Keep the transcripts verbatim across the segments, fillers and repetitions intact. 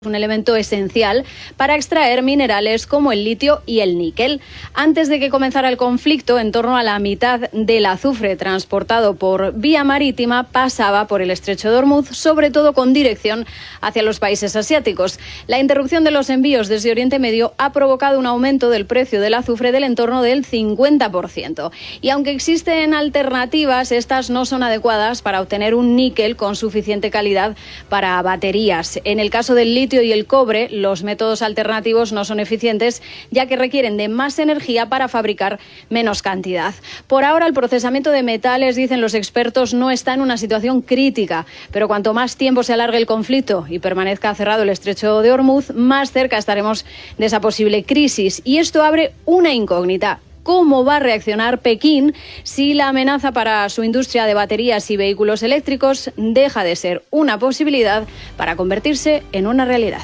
un elemento esencial para extraer minerales como el litio y el níquel. Antes de que comenzara el conflicto, en torno a la mitad del azufre transportado por vía marítima pasaba por el estrecho de Ormuz, sobre todo con dirección hacia los países asiáticos. La interrupción de los envíos desde Oriente Medio ha provocado un aumento del precio del azufre del entorno del cincuenta por ciento. Y aunque existen alternativas, estas no son adecuadas para obtener un níquel con suficiente calidad para baterías. En el caso del litio y el cobre, los métodos alternativos no son eficientes, ya que requieren de más energía para fabricar menos cantidad. Por ahora, el procesamiento de metales, dicen los expertos, no está en una situación crítica, pero cuanto más tiempo se alargue el conflicto y permanezca cerrado el estrecho de Ormuz, más cerca estaremos de esa posible crisis. Y esto abre una incógnita. ¿Cómo va a reaccionar Pekín si la amenaza para su industria de baterías y vehículos eléctricos deja de ser una posibilidad para convertirse en una realidad?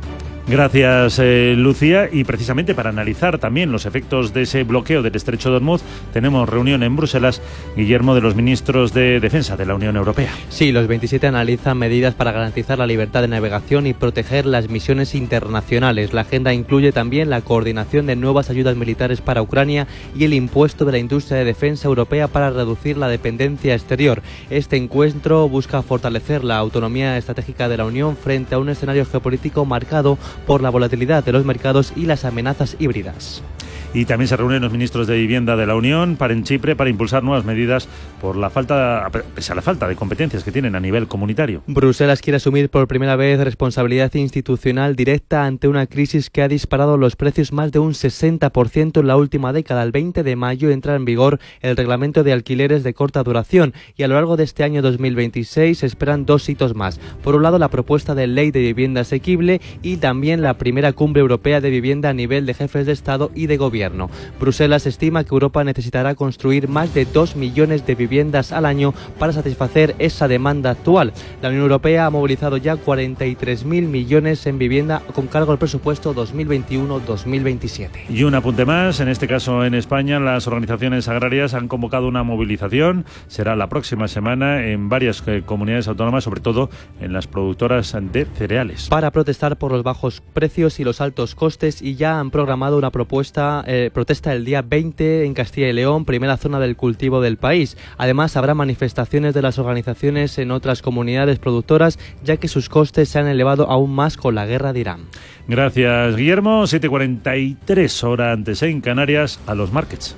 Gracias, eh, Lucía. Y precisamente para analizar también los efectos de ese bloqueo del estrecho de Ormuz, tenemos reunión en Bruselas, Guillermo, de los ministros de Defensa de la Unión Europea. Sí, los veintisiete analizan medidas para garantizar la libertad de navegación y proteger las misiones internacionales. La agenda incluye también la coordinación de nuevas ayudas militares para Ucrania y el impuesto de la industria de defensa europea para reducir la dependencia exterior. Este encuentro busca fortalecer la autonomía estratégica de la Unión frente a un escenario geopolítico marcado por la volatilidad de los mercados y las amenazas híbridas. Y también se reúnen los ministros de Vivienda de la Unión para en Chipre para impulsar nuevas medidas por la falta, pese a la falta de competencias que tienen a nivel comunitario. Bruselas quiere asumir por primera vez responsabilidad institucional directa ante una crisis que ha disparado los precios más de un sesenta por ciento en la última década. El veinte de mayo entra en vigor el reglamento de alquileres de corta duración y a lo largo de este año dos mil veintiséis se esperan dos hitos más. Por un lado, la propuesta de ley de vivienda asequible y también la primera cumbre europea de vivienda a nivel de jefes de Estado y de Gobierno. Bruselas estima que Europa necesitará construir más de dos millones de viviendas al año para satisfacer esa demanda actual. La Unión Europea ha movilizado ya cuarenta y tres mil millones en vivienda con cargo al presupuesto dos mil veintiuno dos mil veintisiete. Y un apunte más, en este caso en España, las organizaciones agrarias han convocado una movilización. Será la próxima semana en varias eh, comunidades autónomas, sobre todo en las productoras de cereales. Para protestar por los bajos precios y los altos costes, y ya han programado una propuesta Eh, protesta el día veinte en Castilla y León, primera zona del cultivo del país. Además, habrá manifestaciones de las organizaciones en otras comunidades productoras, ya que sus costes se han elevado aún más con la guerra de Irán. Gracias, Guillermo. siete cuarenta y tres, hora antes en Canarias, a los markets.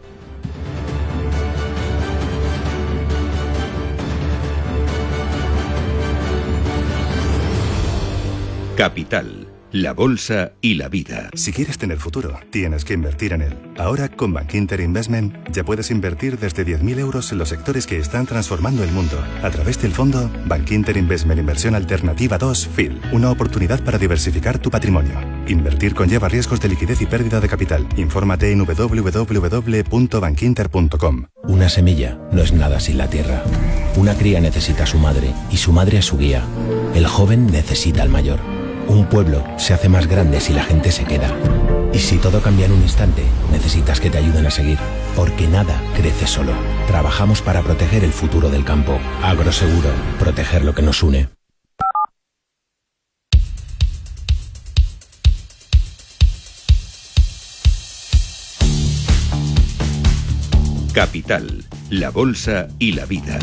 Capital. La bolsa y la vida. Si quieres tener futuro, tienes que invertir en él. Ahora, con Bankinter Investment, ya puedes invertir desde diez mil euros en los sectores que están transformando el mundo. A través del fondo Bankinter Investment Inversión Alternativa dos F I L. Una oportunidad para diversificar tu patrimonio. Invertir conlleva riesgos de liquidez y pérdida de capital. Infórmate en doble u doble u doble u punto bankinter punto com. Una semilla no es nada sin la tierra. Una cría necesita a su madre y su madre a su guía. El joven necesita al mayor. Un pueblo se hace más grande si la gente se queda. Y si todo cambia en un instante, necesitas que te ayuden a seguir. Porque nada crece solo. Trabajamos para proteger el futuro del campo. Agroseguro, proteger lo que nos une. Capital, la bolsa y la vida.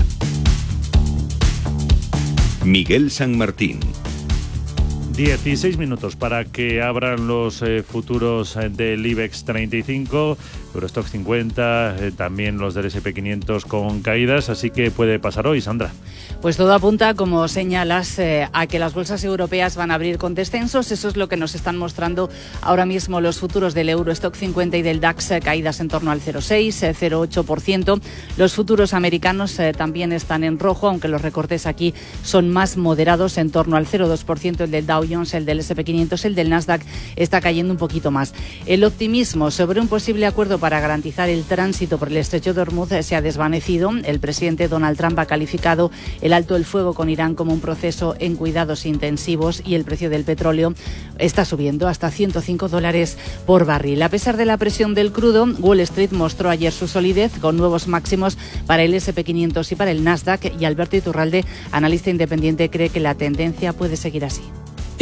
Miguel San Martín. dieciséis minutos para que abran los eh, futuros eh, del IBEX treinta y cinco, Eurostoxx cincuenta, eh, también los del ese and pe quinientos con caídas, así que puede pasar hoy, Sandra. Pues todo apunta, como señalas, eh, a que las bolsas europeas van a abrir con descensos. Eso es lo que nos están mostrando ahora mismo los futuros del Eurostoxx cincuenta y del DAX, eh, caídas en torno al cero coma seis, eh, cero coma ocho por ciento. Los futuros americanos eh, también están en rojo, aunque los recortes aquí son más moderados, en torno al cero coma dos por ciento el del Dow Jones, el del ese and pe quinientos, el del Nasdaq está cayendo un poquito más. El optimismo sobre un posible acuerdo para garantizar el tránsito por el estrecho de Ormuz eh, se ha desvanecido. El presidente Donald Trump ha calificado el alto el fuego con Irán como un proceso en cuidados intensivos y el precio del petróleo está subiendo hasta ciento cinco dólares por barril. A pesar de la presión del crudo, Wall Street mostró ayer su solidez con nuevos máximos para el ese and pe quinientos y para el Nasdaq, y Alberto Iturralde, analista independiente, cree que la tendencia puede seguir así. Y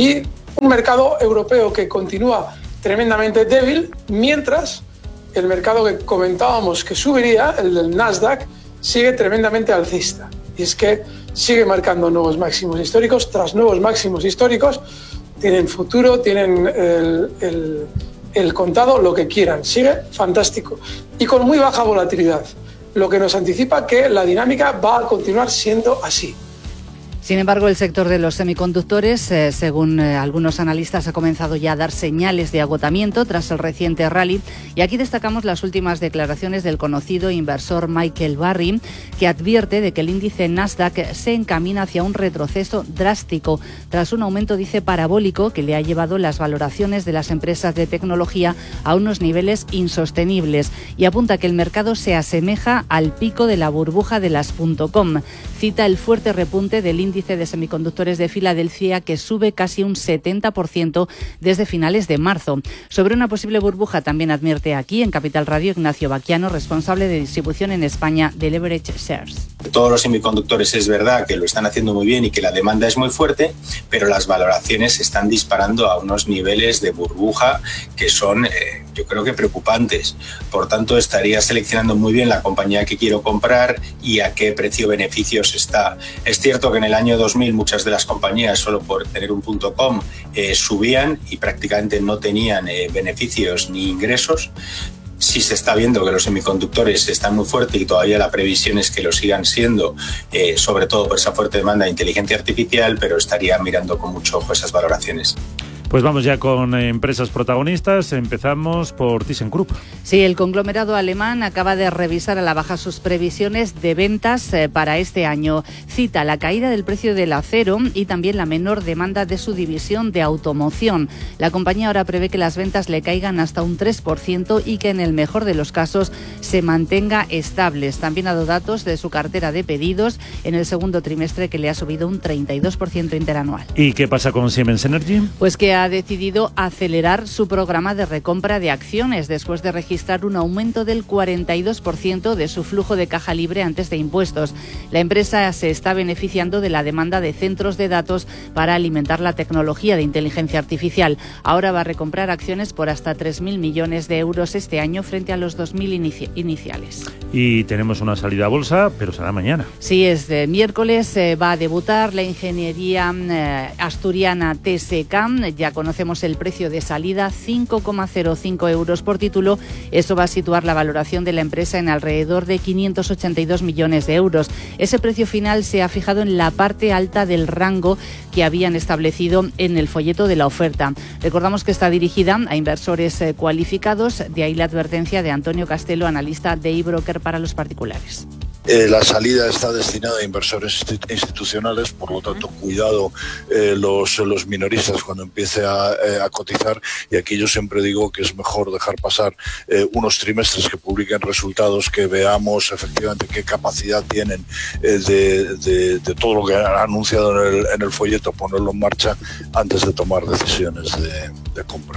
Un mercado europeo que continúa tremendamente débil, mientras el mercado que comentábamos que subiría, el del Nasdaq, sigue tremendamente alcista. Y es que sigue marcando nuevos máximos históricos tras nuevos máximos históricos. Tienen futuro, tienen el, el, el contado, lo que quieran. Sigue fantástico y con muy baja volatilidad, lo que nos anticipa que la dinámica va a continuar siendo así. Sin embargo, el sector de los semiconductores, eh, según eh, algunos analistas, ha comenzado ya a dar señales de agotamiento tras el reciente rally. Y aquí destacamos las últimas declaraciones del conocido inversor Michael Burry, que advierte de que el índice Nasdaq se encamina hacia un retroceso drástico tras un aumento, dice, parabólico que le ha llevado las valoraciones de las empresas de tecnología a unos niveles insostenibles, y apunta que el mercado se asemeja al pico de la burbuja de las .com. Cita el fuerte repunte del índice índice de semiconductores de Filadelfia, que sube casi un setenta por ciento desde finales de marzo. Sobre una posible burbuja también advierte aquí en Capital Radio Ignacio Baquiano, responsable de distribución en España de Leverage Shares. Todos los semiconductores es verdad que lo están haciendo muy bien y que la demanda es muy fuerte, pero las valoraciones se están disparando a unos niveles de burbuja que son, eh, yo creo que preocupantes. Por tanto, estaría seleccionando muy bien la compañía que quiero comprar y a qué precio-beneficios está. Es cierto que en el año dos mil muchas de las compañías, solo por tener un punto com, eh, subían y prácticamente no tenían eh, beneficios ni ingresos. Sí se está viendo que los semiconductores están muy fuertes y todavía la previsión es que lo sigan siendo, eh, sobre todo por esa fuerte demanda de inteligencia artificial, pero estaría mirando con mucho ojo esas valoraciones. Pues vamos ya con empresas protagonistas. Empezamos por ThyssenKrupp. Sí, el conglomerado alemán acaba de revisar a la baja sus previsiones de ventas eh, para este año. Cita la caída del precio del acero y también la menor demanda de su división de automoción. La compañía ahora prevé que las ventas le caigan hasta un tres por ciento y que en el mejor de los casos se mantenga estables. También ha dado datos de su cartera de pedidos en el segundo trimestre, que le ha subido un treinta y dos por ciento interanual. ¿Y qué pasa con Siemens Energy? Pues que ha decidido acelerar su programa de recompra de acciones después de registrar un aumento del cuarenta y dos por ciento de su flujo de caja libre antes de impuestos. La empresa se está beneficiando de la demanda de centros de datos para alimentar la tecnología de inteligencia artificial. Ahora va a recomprar acciones por hasta tres mil millones de euros este año frente a los dos mil inici- iniciales. Y tenemos una salida a bolsa, pero será mañana. Sí, es de miércoles. Eh, va a debutar la ingeniería eh, asturiana T S K. Ya conocemos el precio de salida, cinco coma cero cinco euros por título. Eso va a situar la valoración de la empresa en alrededor de quinientos ochenta y dos millones de euros. Ese precio final se ha fijado en la parte alta del rango que habían establecido en el folleto de la oferta. Recordamos que está dirigida a inversores eh, cualificados, de ahí la advertencia de Antonio Castelo, analista de eBroker para los particulares. Eh, la salida está destinada a inversores institucionales, por lo tanto, cuidado eh, los, los minoristas cuando empiece a, eh, a cotizar, y aquí yo siempre digo que es mejor dejar pasar eh, unos trimestres que publiquen resultados, que veamos efectivamente qué capacidad tienen eh, de, de, de todo lo que han anunciado en el, en el folleto, ponerlo en marcha antes de tomar decisiones de, de compra.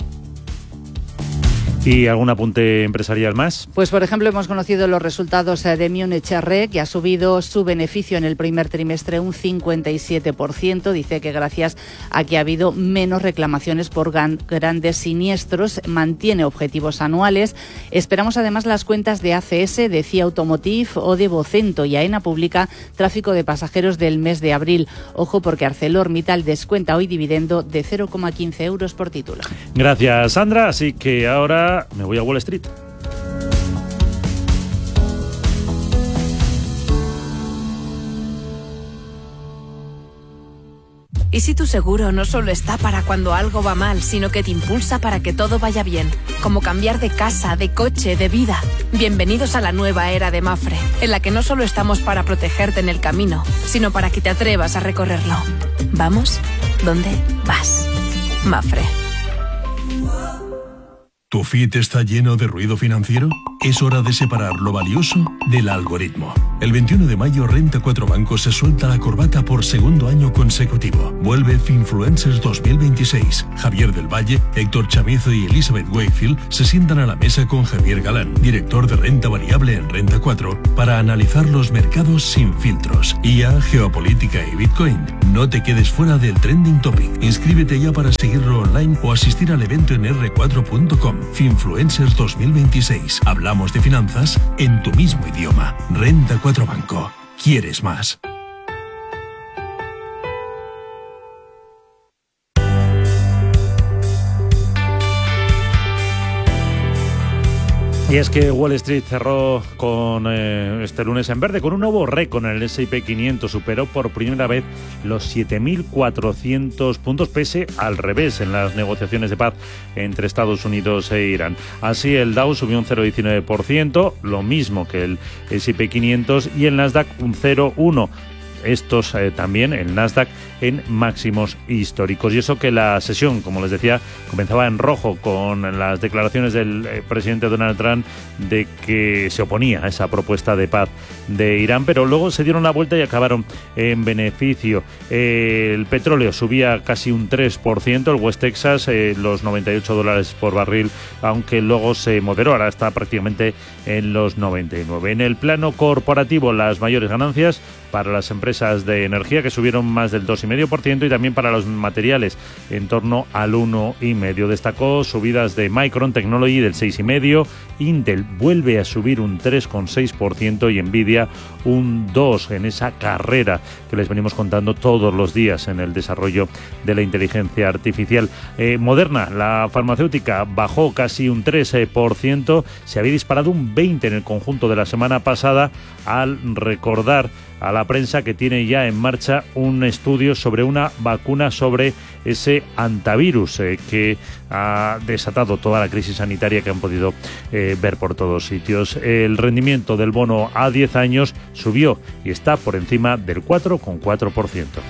¿Y algún apunte empresarial más? Pues, por ejemplo, hemos conocido los resultados de Munich Re, que ha subido su beneficio en el primer trimestre un cincuenta y siete por ciento. Dice que gracias a que ha habido menos reclamaciones por gran, grandes siniestros, mantiene objetivos anuales. Esperamos además las cuentas de A C S, de C I A Automotive o de Vocento, y AENA publica tráfico de pasajeros del mes de abril. Ojo, porque ArcelorMittal descuenta hoy dividendo de cero coma quince euros por título. Gracias, Sandra. Así que ahora me voy a Wall Street. ¿Y si tu seguro no solo está para cuando algo va mal, sino que te impulsa para que todo vaya bien? Como cambiar de casa, de coche, de vida. Bienvenidos a la nueva era de Mapfre, en la que no solo estamos para protegerte en el camino, sino para que te atrevas a recorrerlo. ¿Vamos? ¿Dónde vas? Mapfre. ¿Tu F I T está lleno de ruido financiero? Es hora de separar lo valioso del algoritmo. El veintiuno de mayo, Renta cuatro Banco se suelta la corbata por segundo año consecutivo. Vuelve Finfluencers dos mil veintiséis. Javier del Valle, Héctor Chamizo y Elizabeth Wakefield se sientan a la mesa con Javier Galán, director de renta variable en Renta cuatro, para analizar los mercados sin filtros. I A, geopolítica y Bitcoin. No te quedes fuera del trending topic. Inscríbete ya para seguirlo online o asistir al evento en erre cuatro punto com. Finfluencers dos mil veintiséis. Hablamos de finanzas en tu mismo idioma. Renta cuatro Banco. ¿Quieres más? Y es que Wall Street cerró con eh, este lunes en verde con un nuevo récord en el ese y pe quinientos. Superó por primera vez los siete mil cuatrocientos puntos, pese al revés en las negociaciones de paz entre Estados Unidos e Irán. Así, el Dow subió un cero coma diecinueve por ciento, lo mismo que el ese y pe quinientos, y el Nasdaq un cero coma uno por ciento. Estos eh, también, el Nasdaq, en máximos históricos. Y eso que la sesión, como les decía, comenzaba en rojo con las declaraciones del eh, presidente Donald Trump de que se oponía a esa propuesta de paz de Irán, pero luego se dieron la vuelta y acabaron en beneficio. Eh, el petróleo subía casi un tres por ciento, el West Texas, eh, los noventa y ocho dólares por barril, aunque luego se moderó, ahora está prácticamente en los noventa y nueve. En el plano corporativo, las mayores ganancias para las empresas de energía, que subieron más del dos coma cinco por ciento, y también para los materiales, en torno al uno coma cinco por ciento. Destacó subidas de Micron Technology del seis coma cinco por ciento, Intel vuelve a subir un tres coma seis por ciento y Nvidia un dos por ciento en esa carrera que les venimos contando todos los días en el desarrollo de la inteligencia artificial. Eh, Moderna, la farmacéutica, bajó casi un tres por ciento, se había disparado un veinte por ciento en el conjunto de la semana pasada, al recordar a la prensa que tiene ya en marcha un estudio sobre una vacuna sobre ese antivirus eh, que ha desatado toda la crisis sanitaria que han podido eh, ver por todos sitios. El rendimiento del bono a diez años subió y está por encima del cuatro coma cuatro por ciento.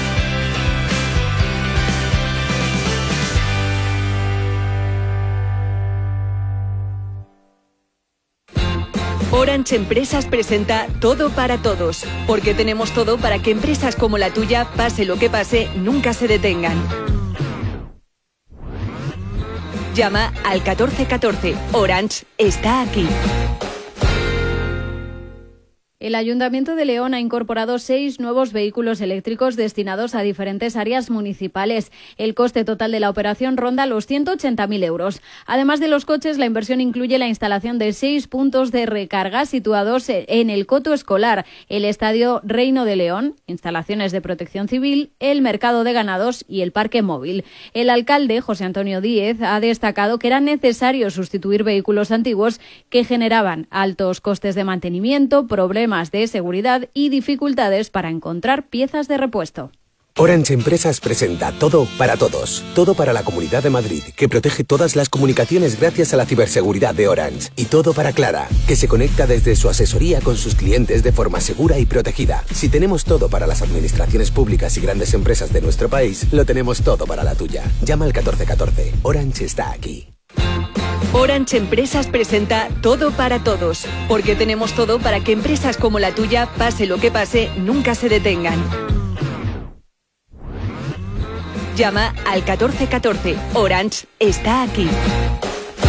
Orange Empresas presenta Todo para Todos, porque tenemos todo para que empresas como la tuya, pase lo que pase, nunca se detengan. Llama al catorce catorce. Orange está aquí. El Ayuntamiento de León ha incorporado seis nuevos vehículos eléctricos destinados a diferentes áreas municipales. El coste total de la operación ronda los ciento ochenta mil euros. Además de los coches, la inversión incluye la instalación de seis puntos de recarga situados en el coto escolar, el Estadio Reino de León, instalaciones de protección civil, el mercado de ganados y el parque móvil. El alcalde, José Antonio Díez, ha destacado que era necesario sustituir vehículos antiguos que generaban altos costes de mantenimiento, problemas de seguridad y dificultades para encontrar piezas de repuesto. Orange Empresas presenta Todo para Todos. Todo para la Comunidad de Madrid, que protege todas las comunicaciones gracias a la ciberseguridad de Orange. Y todo para Clara, que se conecta desde su asesoría con sus clientes de forma segura y protegida. Si tenemos todo para las administraciones públicas y grandes empresas de nuestro país, lo tenemos todo para la tuya. Llama al catorce catorce. Orange está aquí. Orange Empresas presenta Todo para Todos, porque tenemos todo para que empresas como la tuya, pase lo que pase, nunca se detengan. Llama al catorce catorce. Orange está aquí.